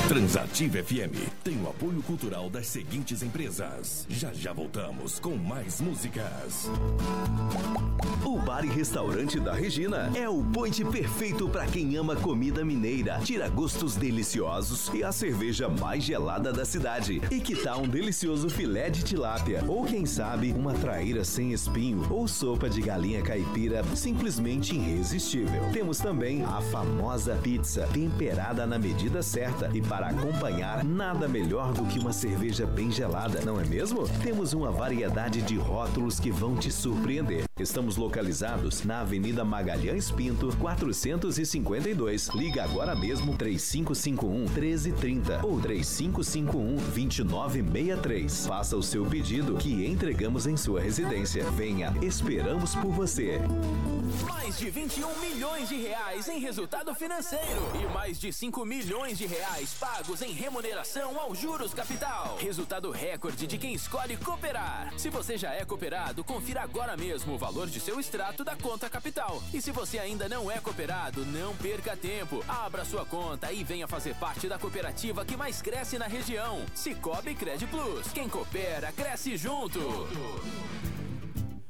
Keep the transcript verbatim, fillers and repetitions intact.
Transativa F M tem o apoio cultural das seguintes empresas. Já já voltamos com mais músicas. O Bar e Restaurante da Regina é o point perfeito para quem ama comida mineira, tira gostos deliciosos e a cerveja mais gelada da cidade. E que tal um delicioso filé de tilápia? Ou quem sabe, uma traíra sem espinho ou sopa de galinha caipira simplesmente irresistível. Temos também a famosa pizza, temperada na medida certa e para acompanhar, nada melhor do que uma cerveja bem gelada, não é mesmo? Temos uma variedade de rótulos que vão te surpreender. Estamos localizados na Avenida Magalhães Pinto, quatrocentos e cinquenta e dois. Liga agora mesmo três cinco cinco um, um três três zero ou três cinco cinco um, dois nove seis três. Faça o seu pedido que entregamos em sua residência. Venha, esperamos por você. Mais de vinte e um milhões de reais em resultado financeiro e mais de cinco milhões de reais pagos em remuneração aos juros capital. Resultado recorde de quem escolhe cooperar. Se você já é cooperado, confira agora mesmo o valor de seu extrato da conta capital. E se você ainda não é cooperado, não perca tempo. Abra sua conta e venha fazer parte da cooperativa que mais cresce na região. Cicobi Cred Plus. Quem coopera, cresce junto.